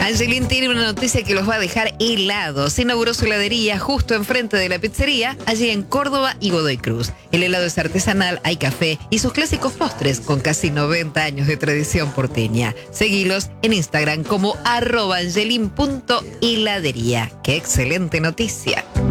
Angelín tiene una noticia que los va a dejar helados. Inauguró su heladería justo enfrente de la pizzería, allí en Córdoba y Godoy Cruz. El helado es artesanal, hay café y sus clásicos postres con casi 90 años de tradición porteña. Seguilos en Instagram como @angelin.heladería. ¡Qué excelente noticia!